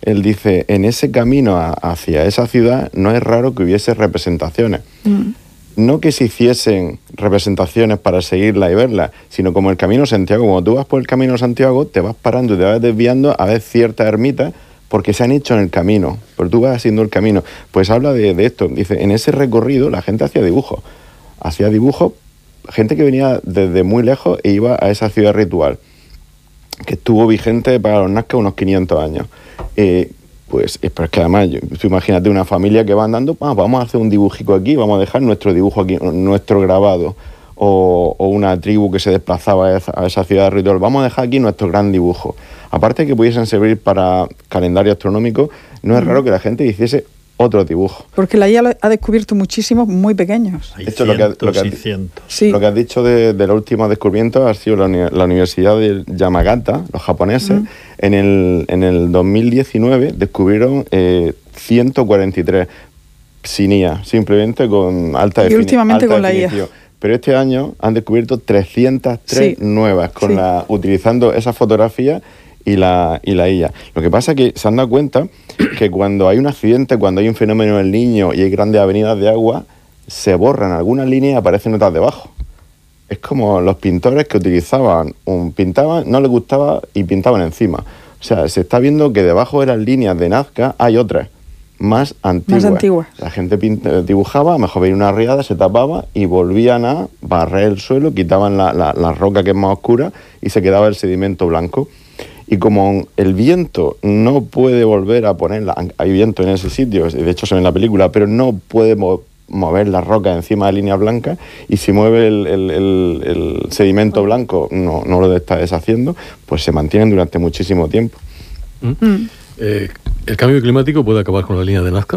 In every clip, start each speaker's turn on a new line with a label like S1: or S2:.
S1: él dice, en ese camino hacia esa ciudad no es raro que hubiese representaciones. No que se hiciesen representaciones para seguirla y verla, sino como el Camino de Santiago. Cuando tú vas por el Camino de Santiago, te vas parando y te vas desviando a ver ciertas ermitas porque se han hecho en el camino, pero tú vas haciendo el camino. Pues habla de esto. Dice, en ese recorrido la gente hacía dibujos. Hacía dibujos, gente que venía desde muy lejos e iba a esa ciudad ritual, que estuvo vigente para los nazcas unos 500 años. Pues pero es que además, tú imagínate una familia que va andando, vamos a hacer un dibujico aquí, vamos a dejar nuestro dibujo aquí, nuestro grabado, o una tribu que se desplazaba a esa ciudad ritual, vamos a dejar aquí nuestro gran dibujo. Aparte de que pudiesen servir para calendario astronómico, no es raro que la gente hiciese otro dibujo.
S2: Porque la IA ha descubierto muchísimos muy pequeños.
S3: Hay
S1: Esto
S3: cientos.
S2: Sí.
S1: Lo que has dicho de los últimos descubrimientos ha sido la Universidad de Yamagata, los japoneses. En el 2019 descubrieron 143 sin IA, simplemente con alta definición.
S2: Y últimamente con la IA.
S1: Pero este año han descubierto 303 nuevas, utilizando esa fotografía y la IA. Lo que pasa es que se han dado cuenta que cuando hay un accidente, cuando hay un fenómeno en el Niño y hay grandes avenidas de agua, se borran algunas líneas y aparecen otras debajo. Es como los pintores que pintaban, no les gustaba y pintaban encima. O sea, se está viendo que debajo de las líneas de Nazca hay otras más antiguas. La gente dibujaba, a lo mejor veía una riada, se tapaba y volvían a barrer el suelo, quitaban la roca que es más oscura y se quedaba el sedimento blanco. Y como el viento no puede volver a ponerla, hay viento en ese sitio, de hecho se ve en la película, pero no puede mover la roca encima de líneas blancas, y si mueve el sedimento blanco no lo está deshaciendo, pues se mantienen durante muchísimo tiempo.
S4: ¿El cambio climático puede acabar con la línea de Nazca?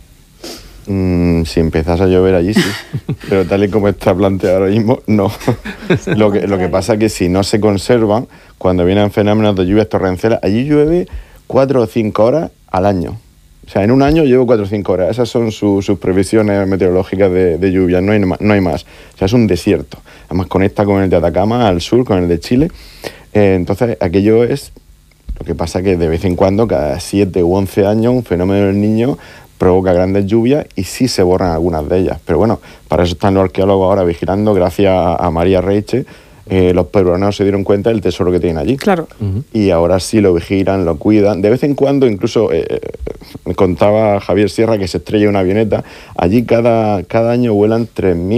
S1: Si empezase a llover allí, sí. Pero tal y como está planteado ahora mismo, no. Lo que pasa es que si no se conservan, cuando vienen fenómenos de lluvias torrenciales, allí llueve 4 o 5 horas al año. O sea, en un año llevo 4 o 5 horas. Esas son sus previsiones meteorológicas de lluvia, no hay más. O sea, es un desierto. Además conecta con el de Atacama al sur, con el de Chile. Entonces, aquello es... Lo que pasa que de vez en cuando, cada 7 u 11 años, un fenómeno del Niño provoca grandes lluvias y sí se borran algunas de ellas. Pero bueno, para eso están los arqueólogos ahora vigilando, gracias a María Reiche. Los peruanos se dieron cuenta del tesoro que tienen allí.
S2: Claro.
S1: Y ahora sí lo vigilan, lo cuidan. De vez en cuando, incluso, me contaba Javier Sierra que se estrella una avioneta. Allí cada año vuelan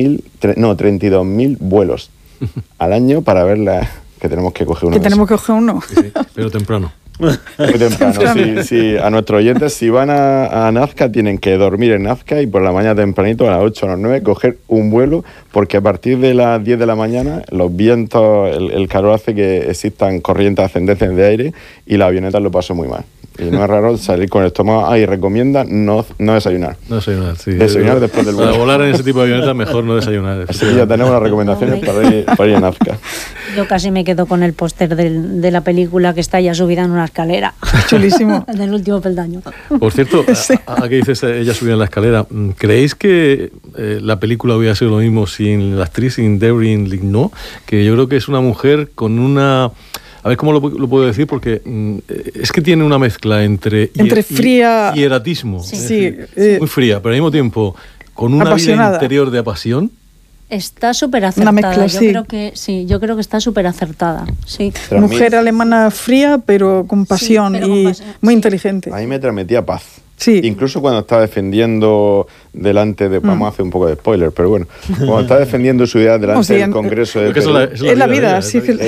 S1: 32.000 vuelos al año para verla, que tenemos que coger uno.
S2: Que tenemos que coger uno.
S4: Sí, pero temprano.
S1: Muy temprano, sí. A nuestros oyentes, si van a Nazca, tienen que dormir en Nazca y por la mañana tempranito, a las 8 o las 9, coger un vuelo, porque a partir de las 10 de la mañana, los vientos, el calor hace que existan corrientes ascendentes de aire y la avioneta lo pasó muy mal. Y no es raro salir con el estómago. Y recomienda no desayunar.
S4: No desayunar, sí.
S1: Desayunar después del vuelo.
S4: Para volar en ese tipo de avionetas, mejor no desayunar.
S1: Así que ya tenemos las recomendaciones para ir a Nazca.
S5: Yo casi me quedo con el póster de la película, que está ya subida en una escalera.
S2: Chulísimo.
S5: En el último peldaño.
S4: Por cierto, ¿a qué dices ella subida en la escalera? ¿Creéis que la película hubiera sido lo mismo sin la actriz, sin Devryn Lignaud? Que yo creo que es una mujer con una... A ver cómo lo puedo decir, porque es que tiene una mezcla entre
S2: fría
S4: y eratismo.
S2: Sí.
S4: Muy fría, pero al mismo tiempo con una vida interior de pasión.
S5: Está súper acertada.
S2: Una mezcla,
S5: yo creo que está súper acertada. Sí.
S2: Mujer alemana fría, pero con pasión, muy inteligente.
S1: A mí me transmitía paz.
S2: Sí.
S1: Incluso cuando está defendiendo delante de... Vamos a hacer un poco de spoiler, pero bueno. Cuando está defendiendo su idea delante del Congreso de Perú,
S2: es la vida.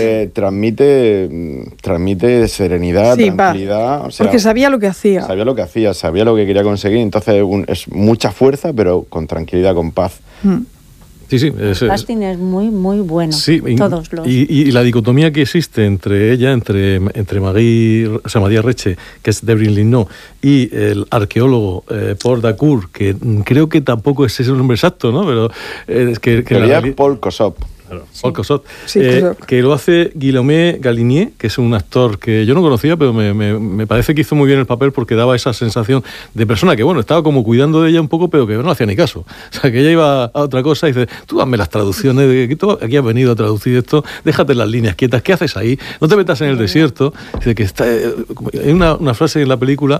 S1: Transmite serenidad, tranquilidad. O sea,
S2: porque sabía lo que hacía.
S1: Sabía lo que quería conseguir. Entonces es mucha fuerza, pero con tranquilidad, con paz.
S4: Sí,
S5: el casting es muy, muy bueno.
S4: Sí,
S5: todos los...
S4: y la dicotomía que existe entre ella, entre María Reche, que es Devryn Lignaud, y el arqueólogo Paul Dacour, que creo que tampoco es ese nombre exacto, ¿no? Pero es que
S1: Paul Kossoff.
S4: Claro, Paul Kossoff,
S2: sí,
S4: que lo hace Guillaume Galinier, que es un actor que yo no conocía, pero me parece que hizo muy bien el papel, porque daba esa sensación de persona que, bueno, estaba como cuidando de ella un poco, pero que no le hacía ni caso. O sea, que ella iba a otra cosa y dice, tú dame las traducciones, aquí has venido a traducir esto, déjate las líneas quietas, ¿qué haces ahí? No te metas en el desierto. Dice que hay una frase en la película